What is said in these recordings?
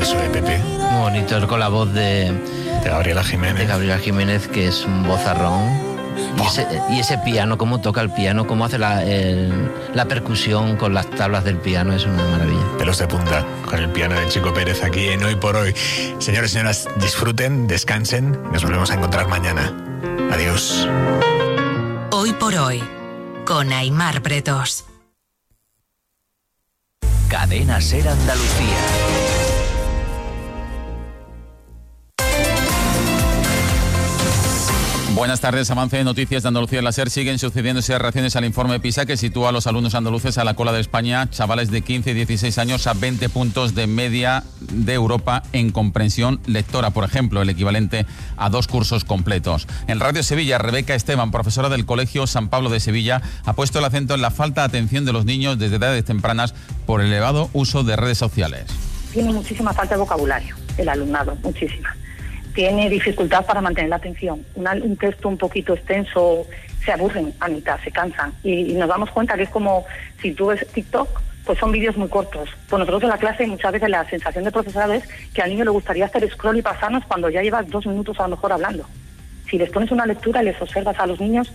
eso, Pepe. Muy bonito, con la voz de Gabriela Jiménez. De Gabriela Jiménez, que es un vozarrón. Y ese piano, cómo toca el piano, cómo hace la percusión con las tablas del piano, es una maravilla. Pelos de punta con el piano de Chico Pérez aquí en Hoy por Hoy. Señores y señoras, disfruten, descansen. Nos volvemos a encontrar mañana. Adiós. Hoy por Hoy, con Aimar Bretos. Cadena SER Andalucía. Buenas tardes. Avance de noticias de Andalucía en la SER. Siguen sucediéndose reacciones al informe PISA que sitúa a los alumnos andaluces a la cola de España, chavales de 15 y 16 años a 20 puntos de media de Europa en comprensión lectora, por ejemplo, el equivalente a 2 cursos completos. En Radio Sevilla, Rebeca Esteban, profesora del Colegio San Pablo de Sevilla, ha puesto el acento en la falta de atención de los niños desde edades tempranas por el elevado uso de redes sociales. Tiene muchísima falta de vocabulario el alumnado, muchísima. Tiene dificultad para mantener la atención. Un texto un poquito extenso, se aburren a mitad, se cansan. Y nos damos cuenta que es como si tú ves TikTok, pues son vídeos muy cortos. Pues nosotros en la clase muchas veces la sensación de profesor es que al niño le gustaría hacer scroll y pasarnos cuando ya llevas 2 minutos a lo mejor hablando. Si les pones una lectura y les observas a los niños,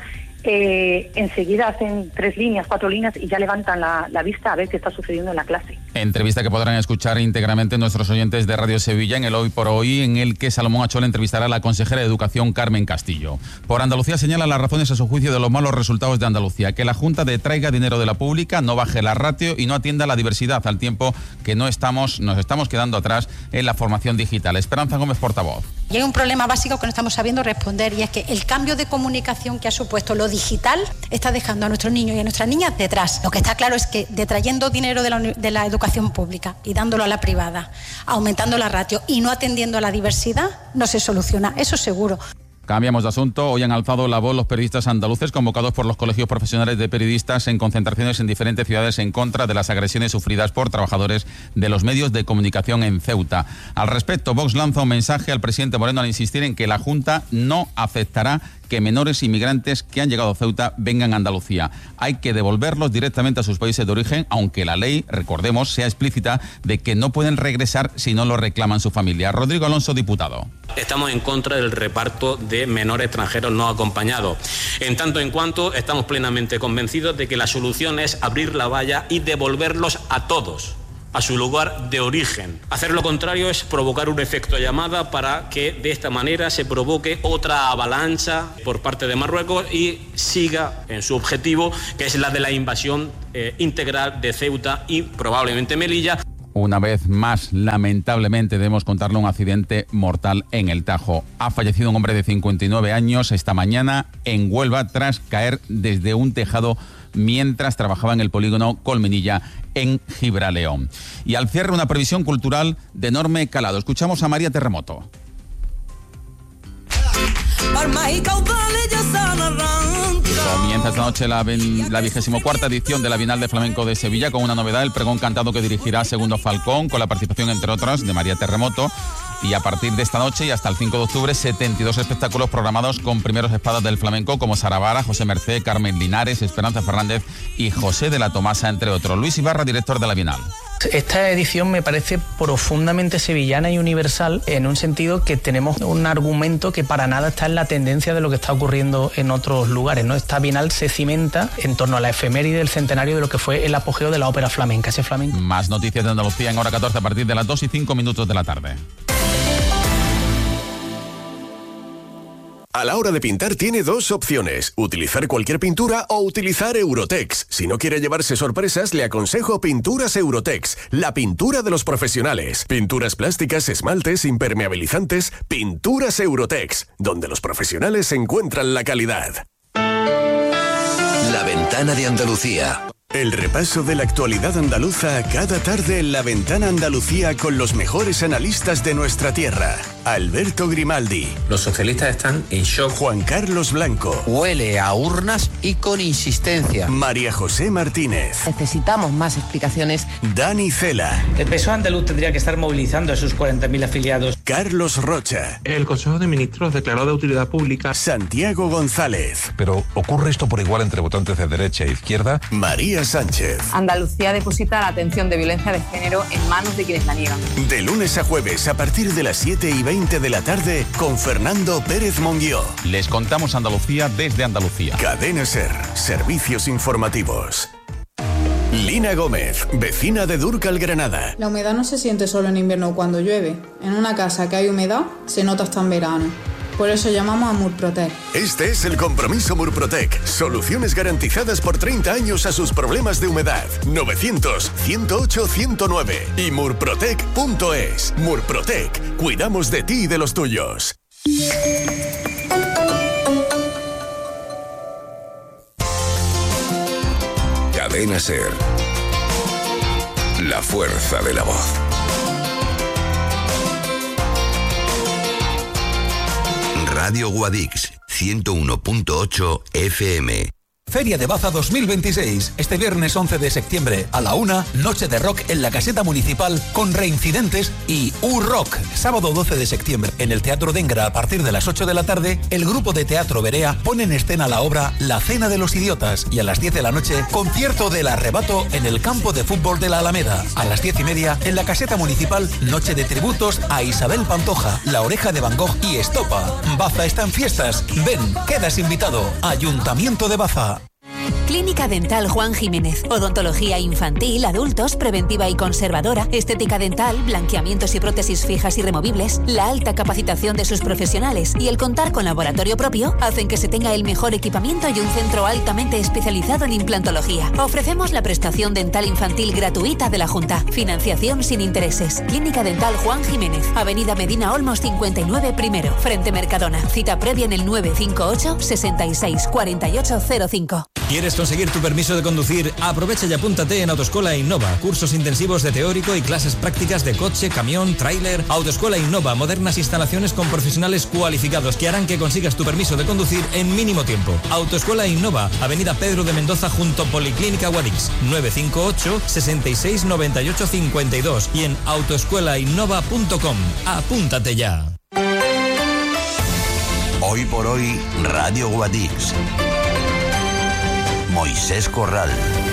enseguida hacen 3 líneas, 4 líneas y ya levantan la vista a ver qué está sucediendo en la clase. Entrevista que podrán escuchar íntegramente nuestros oyentes de Radio Sevilla en el Hoy por Hoy, en el que Salomón Achol entrevistará a la consejera de Educación, Carmen Castillo. Por Andalucía señala las razones a su juicio de los malos resultados de Andalucía: que la Junta detraiga dinero de la pública, no baje la ratio y no atienda la diversidad, al tiempo que nos estamos quedando atrás en la formación digital. Esperanza Gómez, portavoz. Y hay un problema básico que no estamos sabiendo responder, y es que el cambio de comunicación que ha supuesto lo digital está dejando a nuestros niños y a nuestras niñas detrás. Lo que está claro es que detrayendo dinero de la educación pública y dándolo a la privada, aumentando la ratio y no atendiendo a la diversidad, no se soluciona, eso seguro. Cambiamos de asunto. Hoy han alzado la voz los periodistas andaluces convocados por los colegios profesionales de periodistas en concentraciones en diferentes ciudades en contra de las agresiones sufridas por trabajadores de los medios de comunicación en Ceuta. Al respecto, Vox lanza un mensaje al presidente Moreno al insistir en que la Junta no aceptará que menores inmigrantes que han llegado a Ceuta vengan a Andalucía. Hay que devolverlos directamente a sus países de origen, aunque la ley, recordemos, sea explícita de que no pueden regresar si no lo reclaman su familia. Rodrigo Alonso, diputado. Estamos en contra del reparto de menores extranjeros no acompañados. En tanto en cuanto estamos plenamente convencidos de que la solución es abrir la valla y devolverlos a todos a su lugar de origen. Hacer lo contrario es provocar un efecto llamada para que de esta manera se provoque otra avalancha por parte de Marruecos y siga en su objetivo, que es la de la invasión integral de Ceuta y probablemente Melilla. Una vez más, lamentablemente, debemos contarle un accidente mortal en el Tajo. Ha fallecido un hombre de 59 años esta mañana en Huelva tras caer desde un tejado mientras trabajaba en el polígono Colmenilla en Gibraleón. Y al cierre, una previsión cultural de enorme calado. Escuchamos a María Terremoto. Comienza esta noche la 24ª edición de la Bienal de Flamenco de Sevilla con una novedad: el pregón cantado que dirigirá Segundo Falcón, con la participación, entre otras, de María Terremoto. Y a partir de esta noche y hasta el 5 de octubre, 72 espectáculos programados con primeros espadas del flamenco como Sara Vara, José Mercé, Carmen Linares, Esperanza Fernández y José de la Tomasa, entre otros. Luis Ibarra, director de la Bienal. Esta edición me parece profundamente sevillana y universal, en un sentido que tenemos un argumento que para nada está en la tendencia de lo que está ocurriendo en otros lugares, ¿no? Esta Bienal se cimenta en torno a la efeméride del centenario de lo que fue el apogeo de la ópera flamenca, ese flamenco. Más noticias de Andalucía en hora 14 a partir de las 2:05 de la tarde. A la hora de pintar tiene 2 opciones: utilizar cualquier pintura o utilizar Eurotex. Si no quiere llevarse sorpresas, le aconsejo Pinturas Eurotex, la pintura de los profesionales. Pinturas plásticas, esmaltes, impermeabilizantes. Pinturas Eurotex, donde los profesionales encuentran la calidad. La Ventana de Andalucía. El repaso de la actualidad andaluza cada tarde en La Ventana Andalucía con los mejores analistas de nuestra tierra. Alberto Grimaldi. Los socialistas están en shock. Juan Carlos Blanco. Huele a urnas y con insistencia. María José Martínez. Necesitamos más explicaciones. Dani Cela. El PSOE andaluz tendría que estar movilizando a sus 40.000 afiliados. Carlos Rocha. El Consejo de Ministros declaró de utilidad pública. Santiago González. Pero ¿ocurre esto por igual entre votantes de derecha e izquierda? María Sánchez. Andalucía deposita la atención de violencia de género en manos de quienes la niegan. De lunes a jueves a partir de las 7:20 de la tarde con Fernando Pérez Monguió. Les contamos Andalucía desde Andalucía. Cadena SER. Servicios informativos. Lina Gómez, vecina de Dúrcal, Granada. La humedad no se siente solo en invierno cuando llueve. En una casa que hay humedad, se nota hasta en verano. Por eso llamamos a Murprotec. Este es el compromiso Murprotec. Soluciones garantizadas por 30 años a sus problemas de humedad. 900-108-109 y murprotec.es. Murprotec. Cuidamos de ti y de los tuyos. Cadena SER. La fuerza de la voz. Radio Guadix, 101.8 FM. Feria de Baza 2026, este viernes 11 de septiembre a la 1, noche de rock en la caseta municipal con Reincidentes y U-Rock. Sábado 12 de septiembre en el Teatro Dengra a partir de las 8 de la tarde, el grupo de teatro Berea pone en escena la obra La Cena de los Idiotas y a las 10 de la noche, concierto del Arrebato en el campo de fútbol de la Alameda. A las 10:30 en la caseta municipal, noche de tributos a Isabel Pantoja, La Oreja de Van Gogh y Estopa. Baza está en fiestas. Ven, quedas invitado. Ayuntamiento de Baza. Clínica Dental Juan Jiménez. Odontología infantil, adultos, preventiva y conservadora, estética dental, blanqueamientos y prótesis fijas y removibles, la alta capacitación de sus profesionales y el contar con laboratorio propio hacen que se tenga el mejor equipamiento y un centro altamente especializado en implantología. Ofrecemos la prestación dental infantil gratuita de la Junta. Financiación sin intereses. Clínica Dental Juan Jiménez. Avenida Medina Olmos 59 primero, frente Mercadona. Cita previa en el 958 66 4805. ¿Quieres conseguir tu permiso de conducir? Aprovecha y apúntate en Autoescuela Innova. Cursos intensivos de teórico y clases prácticas de coche, camión, tráiler. Autoescuela Innova, modernas instalaciones con profesionales cualificados que harán que consigas tu permiso de conducir en mínimo tiempo. Autoescuela Innova, Avenida Pedro de Mendoza junto Policlínica Guadix, 958 66 98 52 y en autoescuelainnova.com. Apúntate ya. Hoy por hoy, Radio Guadix. Moisés Corral.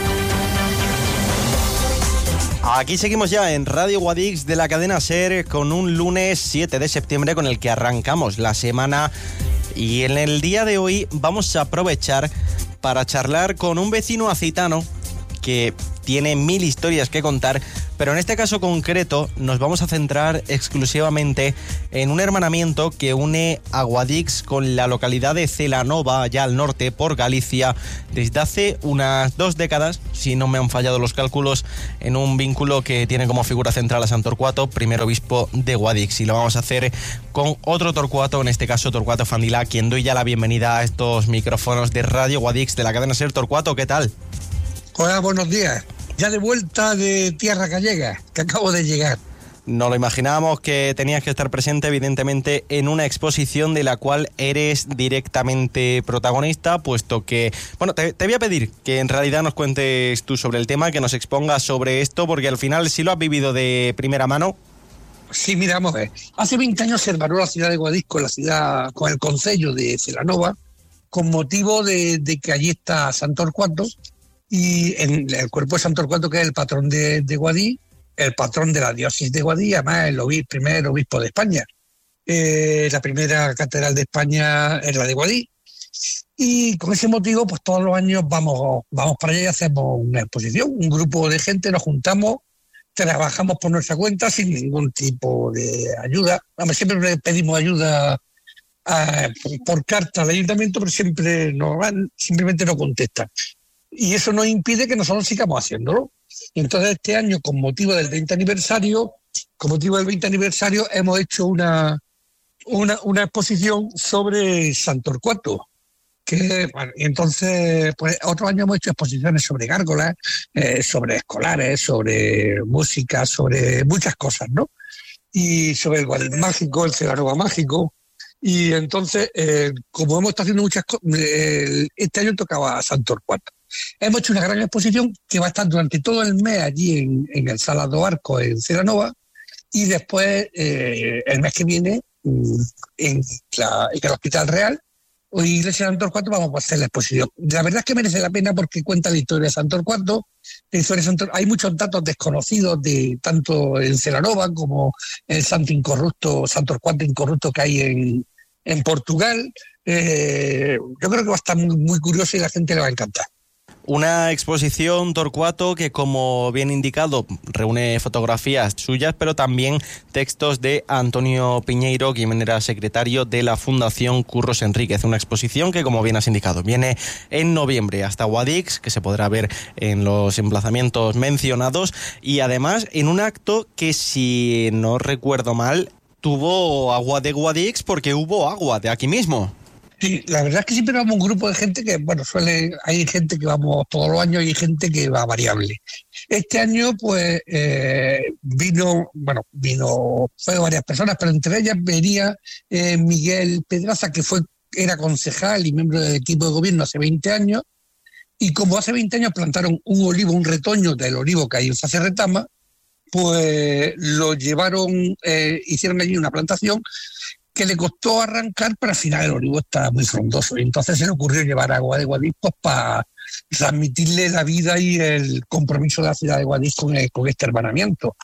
Aquí seguimos ya en Radio Guadix de la cadena SER con un lunes 7 de septiembre con el que arrancamos la semana, y en el día de hoy vamos a aprovechar para charlar con un vecino acitano que tiene 1000 historias que contar, pero en este caso concreto nos vamos a centrar exclusivamente en un hermanamiento que une a Guadix con la localidad de Celanova, allá al norte, por Galicia, desde hace unas 2 décadas, si no me han fallado los cálculos, en un vínculo que tiene como figura central a San Torcuato, primer obispo de Guadix, y lo vamos a hacer con otro Torcuato, en este caso Torcuato Fandilá, a quien doy ya la bienvenida a estos micrófonos de Radio Guadix de la cadena SER. Torcuato, ¿qué tal? Hola, buenos días. Ya de vuelta de tierra gallega, que acabo de llegar. Nos lo imaginábamos que tenías que estar presente, evidentemente, en una exposición de la cual eres directamente protagonista, puesto que... Bueno, te voy a pedir que en realidad nos cuentes tú sobre el tema, que nos expongas sobre esto, porque al final sí lo has vivido de primera mano. Sí, mira, vamos a ver. Hace 20 años se hermanó la ciudad de Guadix con el concello de Celanova, con motivo de que allí está San Torcuato, y en el cuerpo de San Torcuato, que es el patrón de Guadix, el patrón de la diócesis de Guadix, además el primer obispo de España. La primera catedral de España es la de Guadix. Y con ese motivo, pues todos los años vamos para allá y hacemos una exposición. Un grupo de gente nos juntamos, trabajamos por nuestra cuenta sin ningún tipo de ayuda. Siempre pedimos ayuda por carta al ayuntamiento, pero simplemente no contestan. Y eso nos impide que nosotros sigamos haciéndolo. Y entonces este año, con motivo del 20 aniversario, hemos hecho una exposición sobre San Torcuato. Y entonces, pues otros años hemos hecho exposiciones sobre gárgolas, sobre escolares, sobre música, sobre muchas cosas, ¿no? y sobre el Guadix mágico, el Celanova mágico. Y entonces, como hemos estado haciendo muchas cosas, este año tocaba San Torcuato. Hemos hecho una gran exposición que va a estar durante todo el mes allí en el Salas do Arco, en Celanova, y después, el mes que viene, en el Hospital Real o Iglesia de San Torcuato, vamos a hacer la exposición. La verdad es que merece la pena porque cuenta la historia de San Torcuato. Hay muchos datos desconocidos de tanto en Celanova como el santo incorrupto, San Torcuato incorrupto que hay en Portugal. Yo creo que va a estar muy, muy curioso y a la gente le va a encantar. Una exposición, Torcuato, que como bien indicado reúne fotografías suyas, pero también textos de Antonio Piñeiro, quien era secretario de la Fundación Curros Enríquez. Una exposición que, como bien has indicado, viene en noviembre hasta Guadix, que se podrá ver en los emplazamientos mencionados, y además en un acto que, si no recuerdo mal, tuvo agua de Guadix porque hubo agua de aquí mismo. Sí, la verdad es que siempre vamos un grupo de gente que, bueno, hay gente que vamos todos los años y hay gente que va variable. Este año, pues, vino, fue varias personas, pero entre ellas venía Miguel Pedraza, que era concejal y miembro del equipo de gobierno hace 20 años, y como hace 20 años plantaron un retoño del olivo que hay en Sacerretama, pues lo llevaron, hicieron allí una plantación que le costó arrancar, pero al final el olivo está muy frondoso. Y entonces se le ocurrió llevar agua de Guadix para transmitirle la vida y el compromiso de la ciudad de Guadix con este hermanamiento.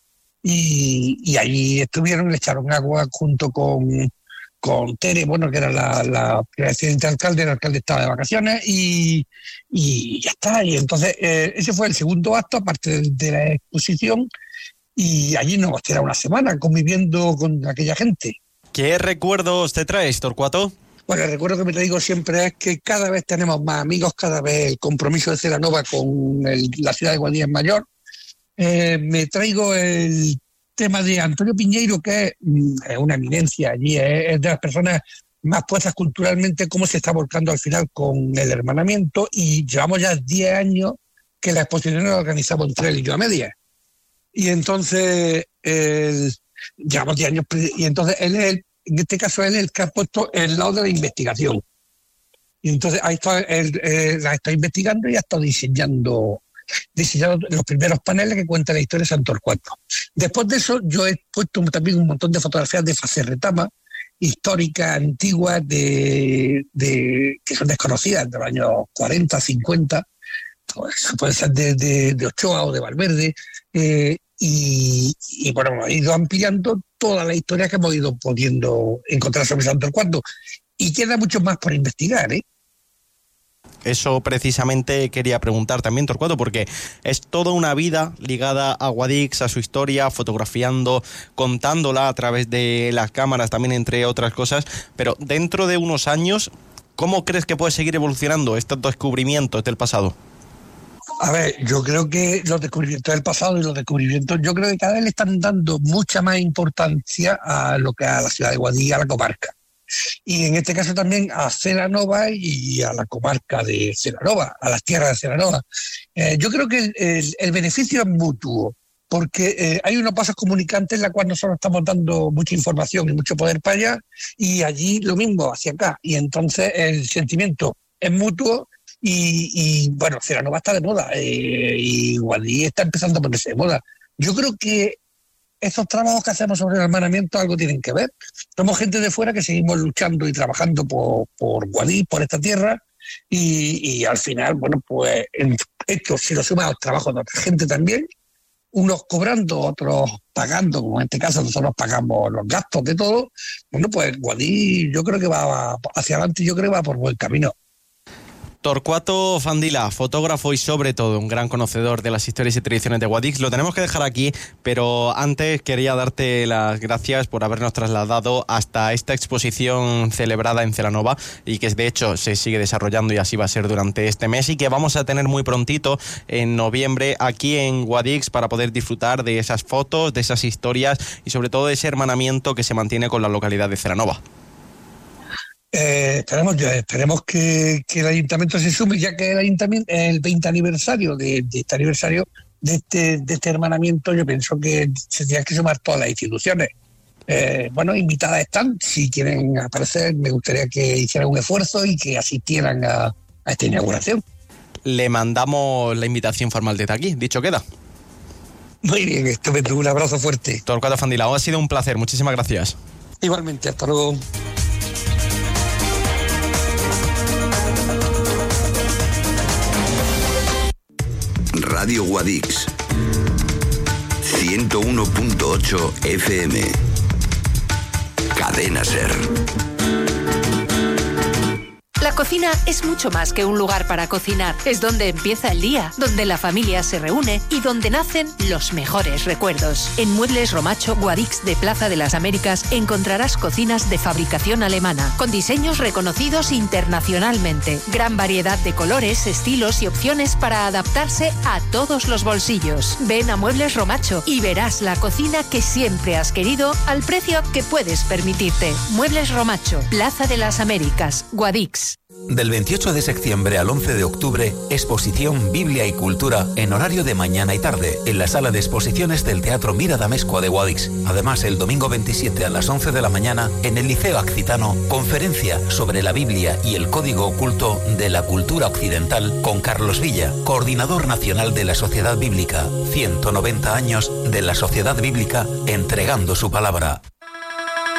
Y allí estuvieron, le echaron agua junto con Tere, que era la presidenta alcalde, el alcalde estaba de vacaciones, y ya está. Y entonces ese fue el segundo acto, aparte de la exposición, y allí nos hemos tirado una semana conviviendo con aquella gente. ¿Qué recuerdos te traes, Torcuato? Bueno, el recuerdo que me traigo siempre es que cada vez tenemos más amigos, cada vez el compromiso de Celanova con la ciudad de Guadix es mayor. Me traigo el tema de Antonio Piñeiro, que es una eminencia allí, es de las personas más puestas culturalmente, cómo se está volcando al final con el hermanamiento, y llevamos ya 10 años que la exposición la organizamos entre él y yo a medias. Y entonces llevamos 10 años, y entonces él es en este caso él es el que ha puesto el lado de la investigación. Y entonces ahí la está investigando y ha estado diseñando los primeros paneles que cuentan la historia de San Torcuato. Después de eso, yo he puesto también un montón de fotografías de Sacerretama, históricas, antiguas, que son desconocidas, de los años 40, 50, puede ser de Ochoa o de Valverde, y bueno, he ido ampliando toda la historia que hemos ido pudiendo encontrar sobre San Torcuato, y queda mucho más por investigar, ¿eh? Eso precisamente quería preguntar también, Torcuato, porque es toda una vida ligada a Guadix, a su historia, fotografiando, contándola a través de las cámaras también, entre otras cosas, pero dentro de unos años, ¿cómo crees que puede seguir evolucionando estos descubrimientos del pasado? A ver, yo creo que los descubrimientos del pasado y los descubrimientos, yo creo que cada vez le están dando mucha más importancia a lo que a la ciudad de Guadix, a la comarca. Y en este caso también a Celanova y a la comarca de Celanova, a las tierras de Celanova. Yo creo que el beneficio es mutuo, porque hay unos pasos comunicantes en la cual nosotros estamos dando mucha información y mucho poder para allá, y allí lo mismo hacia acá. Y entonces el sentimiento es mutuo. Y bueno, Celanova está de moda, y Guadix está empezando a ponerse de moda. Yo creo que esos trabajos que hacemos sobre el hermanamiento algo tienen que ver. Somos gente de fuera que seguimos luchando y trabajando por Guadix, por esta tierra, y al final, bueno, pues esto, si lo sumas al trabajo de otra gente también, unos cobrando, otros pagando, como en este caso nosotros pagamos los gastos de todo, bueno, pues Guadix yo creo que va hacia adelante, yo creo que va por buen camino. Torcuato Fandila, fotógrafo y sobre todo un gran conocedor de las historias y tradiciones de Guadix. Lo tenemos que dejar aquí, pero antes quería darte las gracias por habernos trasladado hasta esta exposición celebrada en Celanova, y que de hecho se sigue desarrollando y así va a ser durante este mes, y que vamos a tener muy prontito en noviembre aquí en Guadix para poder disfrutar de esas fotos, de esas historias y sobre todo de ese hermanamiento que se mantiene con la localidad de Celanova. Esperemos que el ayuntamiento se sume, ya que el 20 aniversario de este aniversario de este hermanamiento, yo pienso que se tienen que sumar todas las instituciones. bueno, invitadas están. Si quieren aparecer, me gustaría que hicieran un esfuerzo y que asistieran a esta inauguración. Le mandamos la invitación formal desde aquí, dicho queda. Muy bien, estupendo, un abrazo fuerte. Torcuato Fandilao, ha sido un placer, muchísimas gracias. Igualmente, hasta luego. Radio Guadix 101.8 FM. Cadena SER. La cocina es mucho más que un lugar para cocinar. Es donde empieza el día, donde la familia se reúne y donde nacen los mejores recuerdos. En Muebles Romacho Guadix de Plaza de las Américas encontrarás cocinas de fabricación alemana, con diseños reconocidos internacionalmente. Gran variedad de colores, estilos y opciones para adaptarse a todos los bolsillos. Ven a Muebles Romacho y verás la cocina que siempre has querido al precio que puedes permitirte. Muebles Romacho, Plaza de las Américas, Guadix. Del 28 de septiembre al 11 de octubre, exposición Biblia y Cultura en horario de mañana y tarde, en la sala de exposiciones del Teatro Mira Damescua de Guadix. Además, el domingo 27 a las 11 de la mañana, en el Liceo Accitano, conferencia sobre la Biblia y el Código Oculto de la Cultura Occidental con Carlos Villa, coordinador nacional de la Sociedad Bíblica. 190 años de la Sociedad Bíblica entregando su palabra.